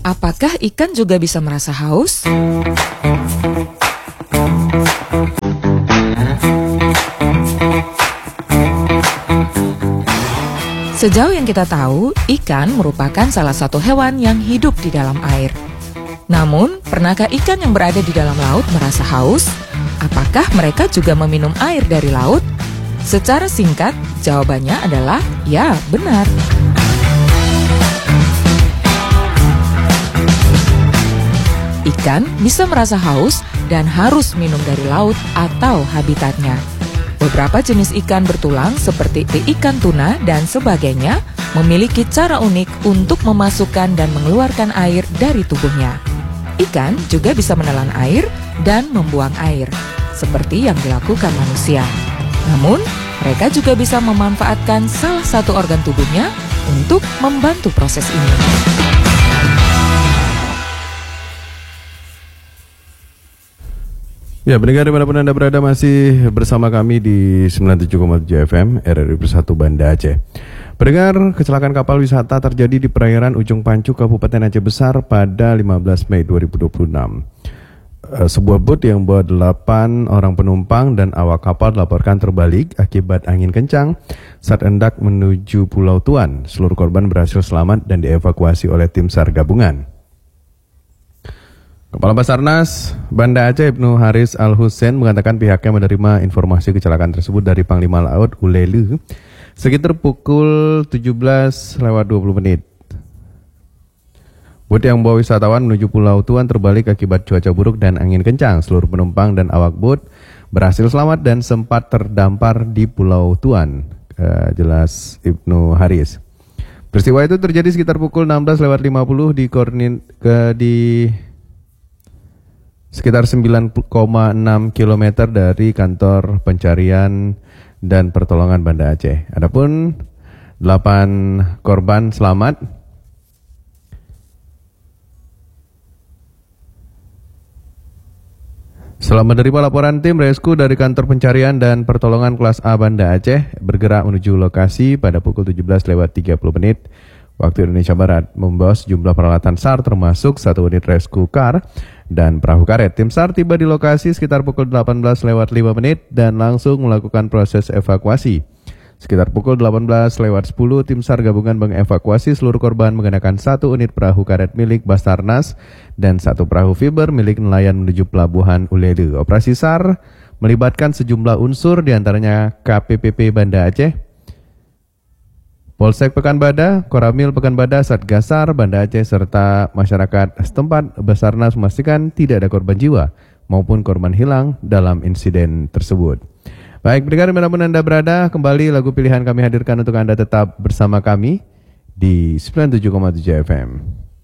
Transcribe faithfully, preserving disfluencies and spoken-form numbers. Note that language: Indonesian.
Apakah ikan juga bisa merasa haus? Sejauh yang kita tahu, ikan merupakan salah satu hewan yang hidup di dalam air. Namun, pernahkah ikan yang berada di dalam laut merasa haus? Apakah mereka juga meminum air dari laut? Secara singkat, jawabannya adalah ya, benar. Ikan bisa merasa haus dan harus minum dari laut atau habitatnya. Beberapa jenis ikan bertulang seperti ikan tuna dan sebagainya memiliki cara unik untuk memasukkan dan mengeluarkan air dari tubuhnya. Ikan juga bisa menelan air dan membuang air, seperti yang dilakukan manusia. Namun, mereka juga bisa memanfaatkan salah satu organ tubuhnya untuk membantu proses ini. Ya, pendengar dimanapun Anda berada, masih bersama kami di sembilan puluh tujuh koma tujuh F M R R I Bersatu Banda Aceh. Pendengar, kecelakaan kapal wisata terjadi di perairan Ujung Pancu, Kabupaten Aceh Besar pada lima belas Mei dua ribu dua puluh enam. Sebuah bot yang membawa delapan orang penumpang dan awak kapal dilaporkan terbalik akibat angin kencang saat hendak menuju Pulau Tuan. Seluruh korban berhasil selamat dan dievakuasi oleh tim SAR gabungan. Kepala Basarnas Banda Aceh Ibnu Haris Al-Hussein mengatakan pihaknya menerima informasi kecelakaan tersebut dari Panglima Laut Ulelu sekitar pukul tujuh belas lewat dua puluh menit. Bot yang membawa wisatawan menuju Pulau Tuan terbalik akibat cuaca buruk dan angin kencang. Seluruh penumpang dan awak bot berhasil selamat dan sempat terdampar di Pulau Tuan, uh, jelas Ibnu Haris. Peristiwa itu terjadi sekitar pukul enam belas lewat lima puluh di koordinat ke di sekitar sembilan koma enam kilometer dari kantor pencarian dan pertolongan Banda Aceh. Adapun delapan korban selamat. Setelah menerima laporan, tim rescue dari kantor pencarian dan pertolongan kelas A Banda Aceh bergerak menuju lokasi pada pukul tujuh belas lewat tiga puluh menit waktu Indonesia Barat, membawa sejumlah peralatan SAR termasuk satu unit rescue car dan perahu karet. Tim SAR tiba di lokasi sekitar pukul delapan belas lewat lima menit dan langsung melakukan proses evakuasi. Sekitar pukul delapan belas lewat sepuluh, tim SAR gabungan mengevakuasi seluruh korban menggunakan satu unit perahu karet milik Basarnas dan satu perahu fiber milik nelayan menuju pelabuhan Ulelu. Operasi SAR melibatkan sejumlah unsur diantaranya K P P P Banda Aceh, Polsek Pekanbadak, Koramil Pekanbadak, Satgasar Banda Aceh, serta masyarakat setempat. Basarnas memastikan tidak ada korban jiwa maupun korban hilang dalam insiden tersebut. Baik, pendengar dimanapun Anda berada, kembali lagu pilihan kami hadirkan untuk Anda tetap bersama kami di sembilan puluh tujuh koma tujuh F M.